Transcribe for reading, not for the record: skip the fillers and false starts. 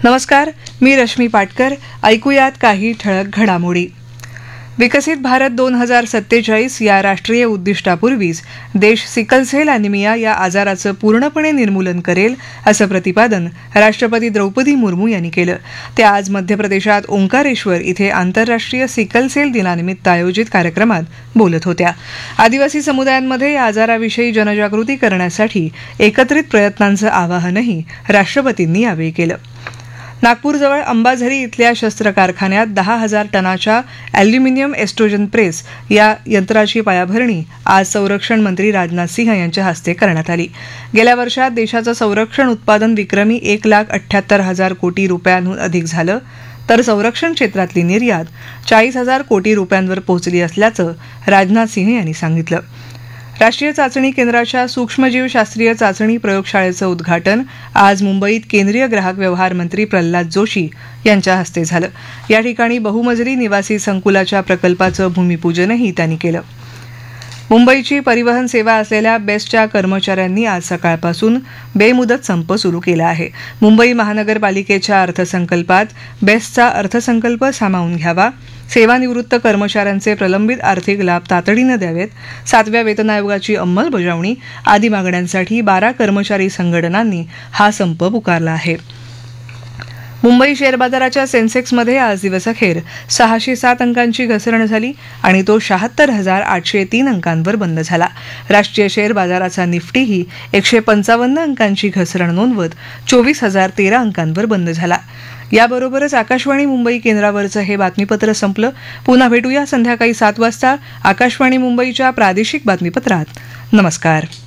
नमस्कार, मी रश्मी पाटकर. ऐकूयात काही ठळक घडामोडी. विकसित भारत 2047 या राष्ट्रीय उद्दिष्टापूर्वीच देश सिकलसेल ॲनिमिया या आजाराचं पूर्णपणे निर्मूलन करेल असं प्रतिपादन राष्ट्रपती द्रौपदी मुर्मू यांनी केलं. ते आज मध्य प्रदेशात ओंकारेश्वर इथे आंतरराष्ट्रीय सिकलसेल दिनानिमित्त आयोजित कार्यक्रमात बोलत होत्या. आदिवासी समुदायांमध्ये या आजाराविषयी जनजागृती करण्यासाठी एकत्रित प्रयत्नांचं आवाहनही राष्ट्रपतींनी यावेळी केलं. नागपूरजवळ अंबाझरी इथल्या शस्त्र कारखान्यात 10,000 टनाच्या अॅल्युमिनियम एस्ट्रोजन प्रेस या यंत्राची पायाभरणी आज संरक्षण मंत्री राजनाथ सिंह यांच्या हस्ते करण्यात आली. गेल्या वर्षात देशाचं संरक्षण उत्पादन विक्रमी 1,78,000 कोटी रुपयांहून अधिक झालं, तर संरक्षण क्षेत्रातली निर्यात 40,000 कोटी रुपयांवर पोहोचली असल्याचं राजनाथ सिंह यांनी सांगितलं. राष्ट्रीय चाचणी केंद्राच्या सूक्ष्मजीवशास्त्रीय चाचणी प्रयोगशाळेचं उद्घाटन आज मुंबईत केंद्रीय ग्राहक व्यवहार मंत्री प्रल्हाद जोशी यांच्या हस्ते झालं. या ठिकाणी बहुमजली निवासी संकुलाच्या प्रकल्पाचं भूमिपूजनही त्यांनी केलं. मुंबईची परिवहन सेवा असलेल्या बेस्टच्या कर्मचाऱ्यांनी आज सकाळपासून बेमुदत संप सुरू केला आहे. मुंबई महानगरपालिकेच्या अर्थसंकल्पात बेस्टचा अर्थसंकल्प सामावून घ्यावा, सेवानिवृत्त कर्मचाऱ्यांचे प्रलंबित आर्थिक लाभ तातडीनं द्यावेत, 7व्या वेतन आयोगाची अंमलबजावणी आदी मागण्यांसाठी 12 कर्मचारी संघटनांनी हा संप पुकारला आहे. मुंबई शेअर बाजाराच्या सेन्सेक्समध्ये आज दिवसअखेर 607 अंकांची घसरण झाली आणि तो 76,803 अंकांवर बंद झाला. राष्ट्रीय शेअर बाजाराचा निफ्टीही 155 अंकांची घसरण नोंदवत 24,013 अंकांवर बंद झाला. याबरोबरच आकाशवाणी मुंबई केंद्रावरचं हे बातमीपत्र संपलं. पुन्हा भेटूया संध्याकाळी 7 वाजता आकाशवाणी मुंबईच्या प्रादेशिक बातमीपत्रात. नमस्कार.